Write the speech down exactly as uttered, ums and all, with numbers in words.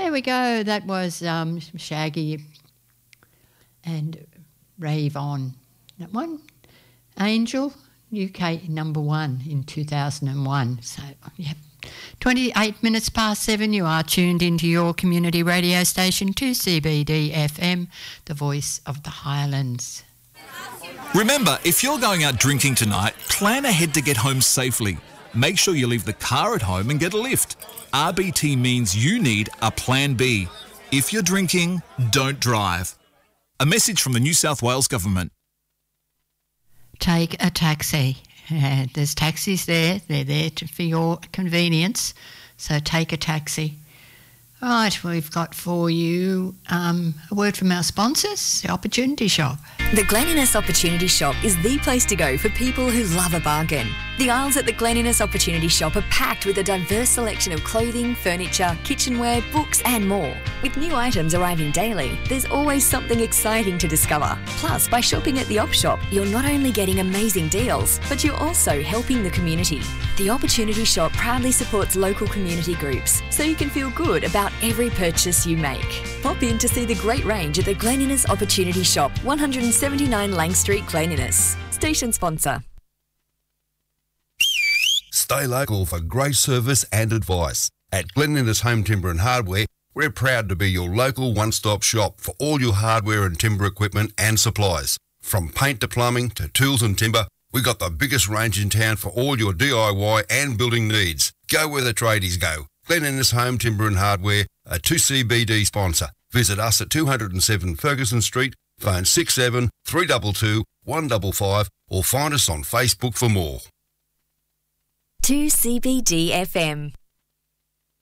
There we go. That was um, Shaggy and Rave On. That one, Angel, U K number one in two thousand one. So, yeah, twenty-eight minutes past seven, you are tuned into your community radio station, two C B D F M, the voice of the Highlands. Remember, if you're going out drinking tonight, plan ahead to get home safely. Make sure you leave the car at home and get a lift. R B T means you need a plan B. If you're drinking, don't drive. A message from the New South Wales Government. Take a taxi. Uh, there's taxis there. They're there to, for your convenience. So take a taxi. Right, we've got for you um, a word from our sponsors, the Opportunity Shop. The Glen Innes Opportunity Shop is the place to go for people who love a bargain. The aisles at the Glen Innes Opportunity Shop are packed with a diverse selection of clothing, furniture, kitchenware, books and more. With new items arriving daily, there's always something exciting to discover. Plus, by shopping at the Op Shop, you're not only getting amazing deals, but you're also helping the community. The Opportunity Shop proudly supports local community groups, so you can feel good about every purchase you make. Pop in to see the great range at the Glen Innes Opportunity Shop, one seventy-nine Lang Street, Glen Innes. Station sponsor. Stay local for great service and advice. At Glen Innes Home Timber and Hardware, we're proud to be your local one-stop shop for all your hardware and timber equipment and supplies. From paint to plumbing to tools and timber, we've got the biggest range in town for all your D I Y and building needs. Go where the tradies go. Glen Innes Home Timber and Hardware, a two C B D sponsor. Visit us at two oh seven Ferguson Street, phone six seven three two two one five five or find us on Facebook for more. two C B D F M.